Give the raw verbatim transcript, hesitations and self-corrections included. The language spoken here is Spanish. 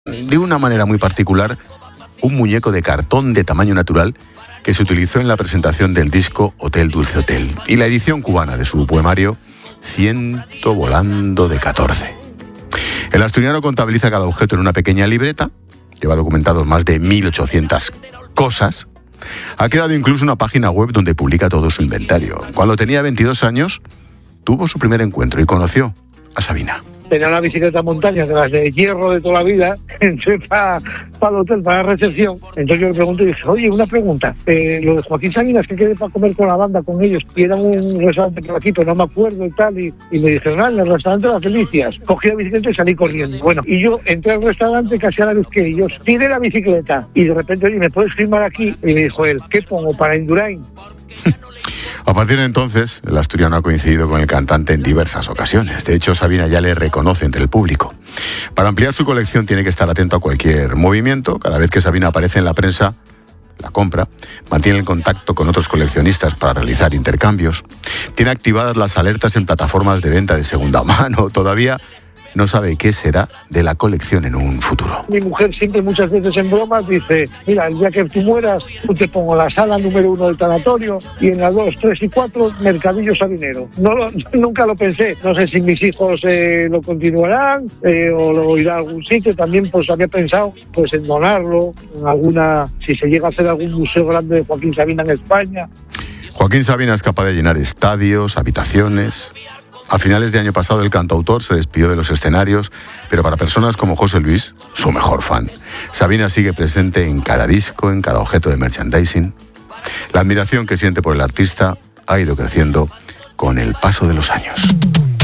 de una manera muy particular, un muñeco de cartón de tamaño natural que se utilizó en la presentación del disco Hotel Dulce Hotel y la edición cubana de su poemario Ciento volando de catorce. El asturiano contabiliza cada objeto en una pequeña libreta, lleva documentados más de mil ochocientas cosas. Ha creado incluso una página web donde publica todo su inventario. Cuando tenía veintidós años, tuvo su primer encuentro y conoció a Sabina. Tenía una bicicleta montaña de las de hierro de toda la vida, entré para pa el hotel, para la recepción. Entonces yo le pregunté y dije, oye, una pregunta, eh, lo de Joaquín Sabina es que quedé para comer con la banda, con ellos, y era un restaurante por aquí, pero no me acuerdo y tal, y, y me dijeron, ah, en el restaurante Las Delicias. Cogí la bicicleta y salí corriendo. Bueno, y yo entré al restaurante casi a la vez que ellos, tiré la bicicleta, y de repente, oye, ¿me puedes firmar aquí? Y me dijo él, ¿qué pongo para Indurain? A partir de entonces, el asturiano ha coincidido con el cantante en diversas ocasiones. De hecho, Sabina ya le reconoce entre el público. Para ampliar su colección tiene que estar atento a cualquier movimiento. Cada vez que Sabina aparece en la prensa, la compra, mantiene el contacto con otros coleccionistas para realizar intercambios. Tiene activadas las alertas en plataformas de venta de segunda mano. Todavía no sabe qué será de la colección en un futuro. Mi mujer siempre, muchas veces en bromas, dice, mira, el día que tú mueras, tú te pongo la sala número uno del tanatorio y en la dos, tres y cuatro, Mercadillo Sabinero. No lo, nunca lo pensé. No sé si mis hijos eh, lo continuarán eh, o lo irá a algún sitio. También pues había pensado pues en donarlo, en alguna, si se llega a hacer algún museo grande de Joaquín Sabina en España. Joaquín Sabina es capaz de llenar estadios, habitaciones. A finales de año pasado el cantautor se despidió de los escenarios, pero para personas como José Luis, su mejor fan, Sabina sigue presente en cada disco, en cada objeto de merchandising. La admiración que siente por el artista ha ido creciendo con el paso de los años.